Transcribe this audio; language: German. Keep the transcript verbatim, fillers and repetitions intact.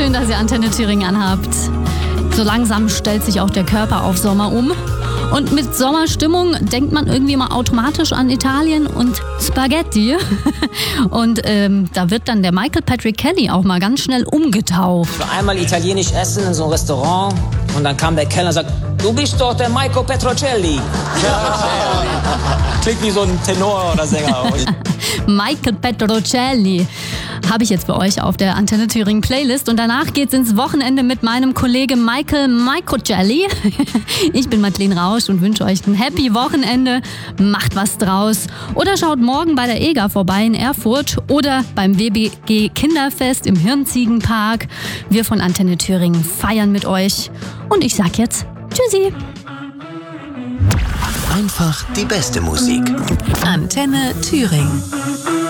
Schön, dass ihr Antenne Thüringen anhabt. So langsam stellt sich auch der Körper auf Sommer um. Und mit Sommerstimmung denkt man irgendwie mal automatisch an Italien und Spaghetti. Und ähm, da wird dann der Michael Patrick Kelly auch mal ganz schnell umgetauft. Ich war einmal italienisch essen in so einem Restaurant und dann kam der Kellner und sagt, du bist doch der Michael Petrocelli. Klingt wie so ein Tenor oder Sänger. Michael Petrocelli habe ich jetzt bei euch auf der Antenne Thüringen Playlist. Und danach geht's ins Wochenende mit meinem Kollegen Michael Micocelli. Ich bin Madeleine Rausch und wünsche euch ein happy Wochenende. Macht was draus. Oder schaut morgen bei der E G A vorbei in Erfurt oder beim W B G Kinderfest im Hirnziegenpark. Wir von Antenne Thüringen feiern mit euch. Und ich sag jetzt Tschüssi. Einfach die beste Musik. Antenne Thüringen.